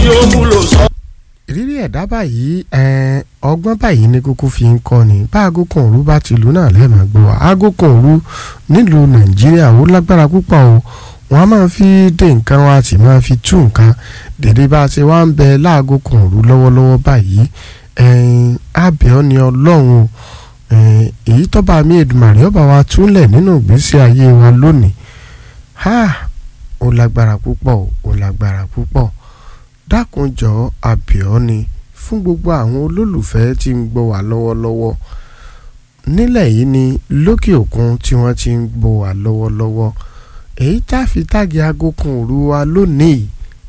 ó wúlò sọ. ìrírí ẹ̀dá báyìí ọgbọ́n báyìí ní kúkú fi ń kọ́ ni bá aago kan òru bá ti lù náà lẹ́ẹ̀mọ́ gbọ́ wa aago kan òru nílùú nàìjíríà ó lágbára púpọ̀ o wọ́n á máa fi dé nǹkan wa sì máa fi tú nǹkan dèdè bá a ṣe wá ń bẹ láago kan òru lọ́wọ́lọ́wọ́ báyìí àbẹ̀ọ́ ni ọlọ́run o èyí tọ́ba mi Èdùmàrè ọba wa túnlẹ̀ nínú ìgbésí ayé wa lónìí ó lágbára púpọ̀ ó lágbára púpọ̀ dákunjọ àbẹ̀ọ́ ni fún gbogbo àwọn olólùfẹ́ tí ń gbọ́ wá lọ́wọ́lọ́wọ́ nílẹ̀ yìí ni lókè òkun tí wọ́n ti ń gbọ́ wá lọ́wọ́lọ́wọ́ èyí tá a fi táàgì aago kan òru wa lónìí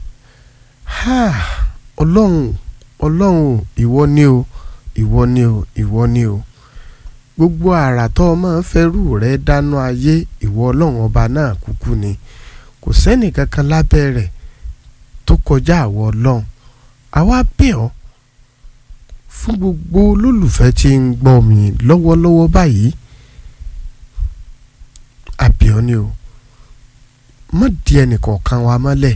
ọlọ́run ìwọ ni o ìwọ ni o ìwọ ni o gbogbo àrà tó máa ń fẹ́rù rẹ dánú ayé ìwọ ọlọ́run ọba náà kúkú ni kò sẹ́nì kankan lábẹ́ rẹ̀ tó kọjá àwọ̀ ọlọ́run àwa bẹ̀ ọ́ fún gbogbo olólùfẹ́ tí ń gbọ́ mi lọ́wọ́lọ́wọ́ báyìí àbẹ̀ ọ́ ni o má di ẹnìkọ̀ọ̀kan wa mọ́lẹ̀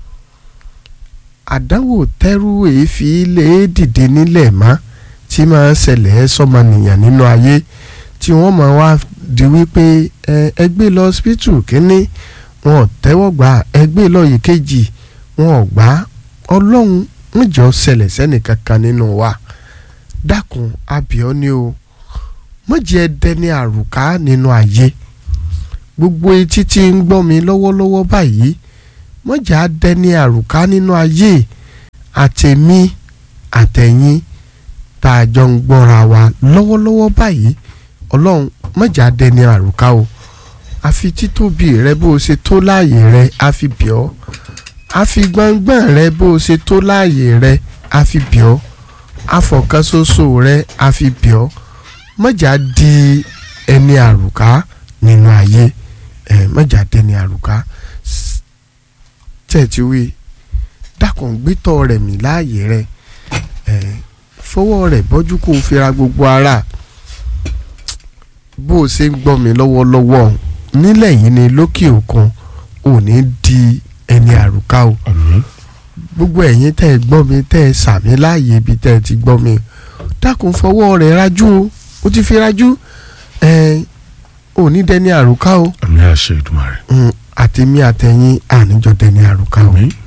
àdánwò tẹ́rù èéfì lè dìde nílẹ̀ mọ́ tí máa ń ṣẹlẹ̀ sọ́mọnìyàn nínú ayé tí wọ́n máa wá di wípé ẹgbẹ́ lọ hospital kínní wọn ò tẹ́wọ́ gbà ẹgbẹ́ lọ yìí kejì wọn ò gbà ọlọ́run ń jọ ṣẹlẹ̀ sẹ́nì kankan nínú wa dákun abíọ́ ni o má jẹ́ dẹni àrùká nínú ayé gbogbo etí tí ń gbọ́ mi lọ́wọ́lọ́wọ́ báyìí má jẹ́ dẹni àrùká nínú ayé àtẹ̀mí àtẹ̀yìn tá a jọ ń gbọ́ra wa lọ́wọ́lọ́wọ́ báyìí ọlọ́run má jẹ́ dẹni àrùká o àfi títóbi rẹ bó o ṣe tó láàyè rẹ àfi bíọ́ àfi gbọ̀ngbọ̀n rẹ bó o ṣe tó láàyè rẹ àfi bíọ́ àfọ̀kánṣoṣo rẹ àfi bíọ́ má jẹ́ di ẹni àrùká nínú ayé má jẹ́ dẹni àrùká tẹ̀tí wí dákun gbẹ́tọ̀ rẹ̀ mí láàyè rẹ fọwọ́ rẹ̀ bọ́jú kó o fira gbogbo ara bó o ṣe ń gbọ́ mi lọ́wọ́lọ́wọ́ nílẹ̀ yìí ni lókè òkun ò ní di ẹni àrùká o gbogbo ẹ̀yin tẹ́ ẹ gbọ́ mi tẹ́ ẹ sàmí láàyè ibi tẹ́ ẹ ti gbọ́ mi dákun fọwọ́ rẹ̀ rájú o ti fi rájú ò ní dẹni àrùká o àmì àṣẹ Èdùmàrè àtẹ̀mí àtẹ̀yìn àníjọ dẹni àrùká o.